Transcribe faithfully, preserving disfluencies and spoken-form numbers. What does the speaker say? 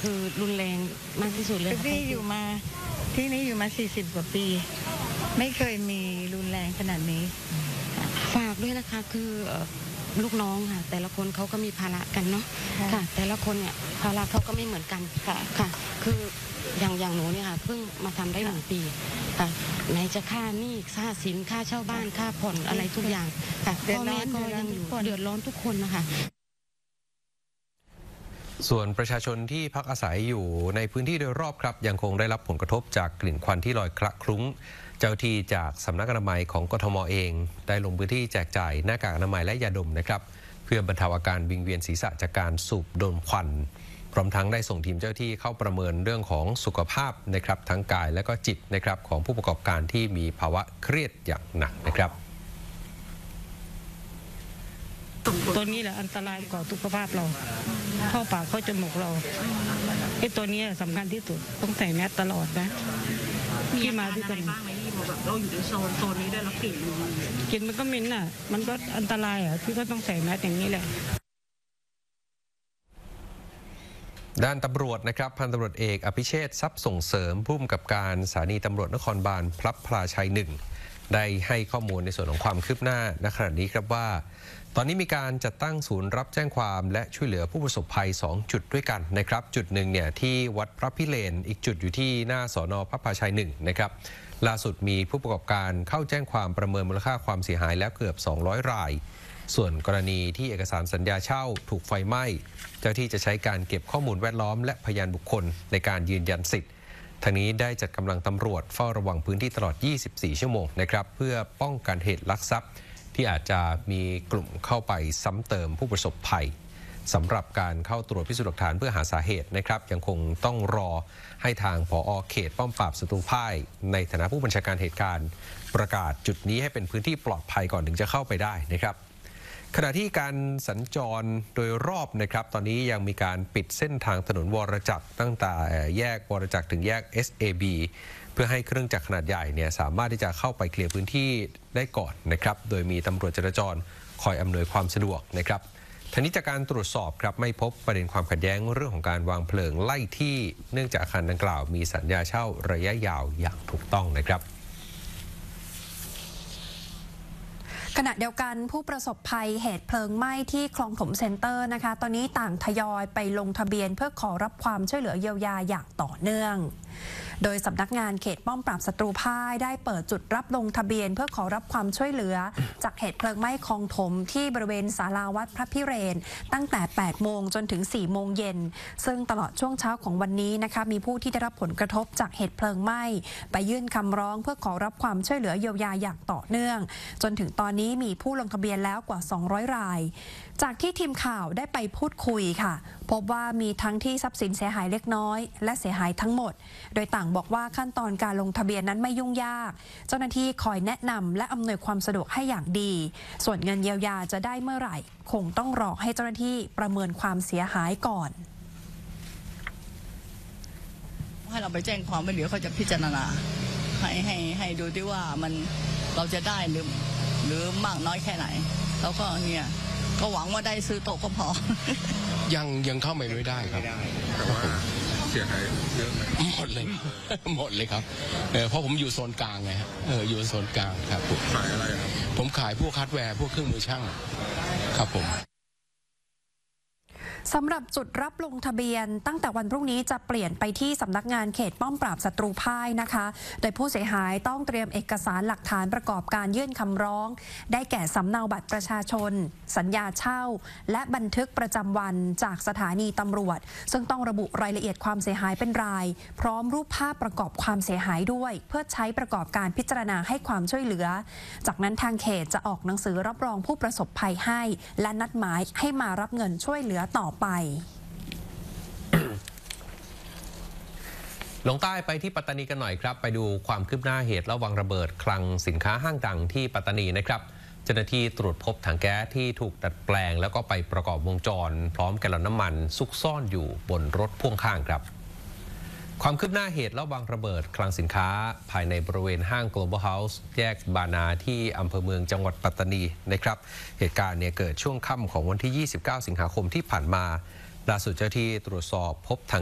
คือรุนแรงมากที่สุดเลยค่ะที่อยู่มาที่นี่อยู่มาสี่สิบกว่าปีไม่เคยมีรุนแรงขนาดนี้ฝากด้วยนะคะคือลูกน้องค่ะแต่ละคนเขาก็มีภาระกันเนาะค่ะแต่ละคนเนี่ยภาระเขาก็ไม่เหมือนกันค่ะค่ะคืออย่างอย่างหนูเนี่ยค่ะเพิ่งมาทำได้หนึ่งปีค่ะไหนจะค่าหนี้ค่าสินค่าเช่าบ้านค่าผ่อนอะไรทุกอย่างค่ะพ่อแม่ก็ยังอยู่เดือดร้อนทุกคนนะคะส่วนประชาชนที่พักอาศัยอยู่ในพื้นที่โดยรอบครับยังคงได้รับผลกระทบจากกลิ่นควันที่ลอยคละคลุ้งเจ้าที่จากสำนักอนามัยของกทมเองได้ลงพื้นที่แจกจ่ายหน้ากากอนามัยและยาดมนะครับเพื่อบรรเทาอาการวิงเวียนศีรษะจากการสูบดมควันพร้อมทั้งได้ส่งทีมเจ้าที่เข้าประเมินเรื่องของสุขภาพนะครับทั้งกายและก็จิตนะครับของผู้ประกอบการที่มีภาวะเครียดอย่างหนักนะครับตัวนี้แหละอันตรายกว่าสุขภาพเราเข้าปากเข้าจมูกเราไอ้ตัวนี้สำคัญที่สุดต้องใส่แมสตลอดนะที่มาที่กันบ้างไหมที่แบบเราอยู่ในโซนโซนนี้ได้รับกลิ่นกลิ่นมันก็เหม็นน่ะมันก็อันตรายอ่ะที่ก็ต้องใส่แมสอย่างนี้แหละด้านตำรวจนะครับพันตำรวจเอกอภิเชษฐ์ทรัพย์ส่งเสริมผู้กำกับการสถานีตำรวจนครบาลพลับพลาชัยหนึ่งได้ให้ข้อมูลในส่วนของความคืบหน้าณขณะนี้ครับว่าตอนนี้มีการจัดตั้งศูนย์รับแจ้งความและช่วยเหลือผู้ประสบภัยสองจุดด้วยกันนะครับจุดหนึ่งเนี่ยที่วัดพระพิเรนอีกจุดอยู่ที่หน้าสน.พระพลาชัยหนึ่งนะครับล่าสุดมีผู้ประกอบการเข้าแจ้งความประเมินมูลค่าความเสียหายแล้วเกือบสองร้อยรายส่วนกรณีที่เอกสารสัญญาเช่าถูกไฟไหม้เจ้าที่จะใช้การเก็บข้อมูลแวดล้อมและพยานบุคคลในการยืนยันสิทธิ์ทางนี้ได้จัดกำลังตำรวจเฝ้าระวังพื้นที่ตลอดยี่สิบสี่ชั่วโมงนะครับเพื่อป้องกันเหตุลักทรัพย์ที่อาจจะมีกลุ่มเข้าไปซ้ำเติมผู้ประสบภัยสำหรับการเข้าตรวจพิสูจน์หลักฐานเพื่อหาสาเหตุนะครับยังคงต้องรอให้ทางผอ.เขตป้อมปราบศัตรูพ่ายในฐานะผู้บัญชาการเหตุการณ์ประกาศจุดนี้ให้เป็นพื้นที่ปลอดภัยก่อนถึงจะเข้าไปได้นะครับขณะที่การสัญจรโดยรอบนะครับตอนนี้ยังมีการปิดเส้นทางถนนวรจักรตั้งแต่แยกวรจักรถึงแยก เอส เอ บี เพื่อให้เครื่องจักรขนาดใหญ่เนี่ยสามารถที่จะเข้าไปเคลียร์พื้นที่ได้ก่อนนะครับโดยมีตำรวจจราจรคอยอำนวยความสะดวกนะครับทั้งนี้จากการตรวจสอบครับไม่พบประเด็นความขัดแย้งเรื่องของการวางเพลิงไล่ที่เนื่องจากอาคารดังกล่าวมีสัญญาเช่าระยะยาวอย่างถูกต้องนะครับขณะเดียวกันผู้ประสบภัยเหตุเพลิงไหม้ที่คลองถมเซ็นเตอร์นะคะตอนนี้ต่างทยอยไปลงทะเบียนเพื่อขอรับความช่วยเหลือเยียวยาอย่างต่อเนื่องโดยสำนักงานเขตป้อมปราบศัตรูพ่ายได้เปิดจุดรับลงทะเบียนเพื่อขอรับความช่วยเหลือจากเหตุเพลิงไหม้คลองถมที่บริเวณศาลาวัดพระพิเรนตั้งแต่แปดโมงจนถึงสี่โมงเย็นซึ่งตลอดช่วงเช้าของวันนี้นะคะมีผู้ที่ได้รับผลกระทบจากเหตุเพลิงไหม้ไปยื่นคำร้องเพื่อขอรับความช่วยเหลือเยียวยาอย่างต่อเนื่องจนถึงตอนนี้มีผู้ลงทะเบียนแล้วกว่าสองร้อยรายจากที่ทีมข่าวได้ไปพูดคุยค่ะพบว่ามีทั้งที่ทรัพย์สินเสียหายเล็กน้อยและเสียหายทั้งหมดโดยต่างบอกว่าขั้นตอนการลงทะเบียนนั้นไม่ยุ่งยากเจ้าหน้าที่คอยแนะนำและอำนวยความสะดวกให้อย่างดีส่วนเงินเยียวยาจะได้เมื่อไหร่คงต้องรอให้เจ้าหน้าที่ประเมินความเสียหายก่อนให้เราไปแจ้งความไว้เดี๋ยวเขาจะพิจารณาให้ให้ให้ดูที่ว่ามันเราจะได้หรือหรือมากน้อยแค่ไหนแล้วก็เนี่ยก็หวังว่าได้ซื้อโต๊ะก็พอยังยังเข้าไม่ได้ครับแต่ว่าเสียหายเยอะไหมหมดเลยหมดเลยครับเออเพราะผมอยู่โซนกลางไงฮะเอออยู่โซนกลางครับขายอะไรครับผมขายพวกฮาร์ดแวร์พวกเครื่องมือช่างครับผมสำหรับจุดรับลงทะเบียนตั้งแต่วันพรุ่งนี้จะเปลี่ยนไปที่สำนักงานเขตป้อมปราบศัตรูพ่ายนะคะโดยผู้เสียหายต้องเตรียมเอกสารหลักฐานประกอบการยื่นคำร้องได้แก่สำเนาบัตรประชาชนสัญญาเช่าและบันทึกประจำวันจากสถานีตำรวจซึ่งต้องระบุรายละเอียดความเสียหายเป็นรายพร้อมรูปภาพประกอบความเสียหายด้วยเพื่อใช้ประกอบการพิจารณาให้ความช่วยเหลือจากนั้นทางเขตจะออกหนังสือรับรองผู้ประสบภัยให้และนัดหมายให้มารับเงินช่วยเหลือต่อไปลงใต้ไปที่ปัตตานีกันหน่อยครับไปดูความคืบหน้าเหตุระวังระเบิดคลังสินค้าห้างดังที่ปัตตานีนะครับเจ้าหน้าที่ตรวจพบถังแก๊สที่ถูกดัดแปลงแล้วก็ไปประกอบวงจรพร้อมแกลลอนน้ำมันซุกซ่อนอยู่บนรถพ่วงข้างครับความคืบหน้าเหตุระวังระเบิดคลังสินค้าภายในบริเวณห้าง Global House แยกบานาที่อำเภอเมืองจังหวัดปัตตานีนะครับเหตุการณ์เนี่ยเกิดช่วงค่ำของวันที่ยี่สิบเก้าสิงหาคมที่ผ่านมาล่าสุดเจ้าที่ตรวจสอบพบถัง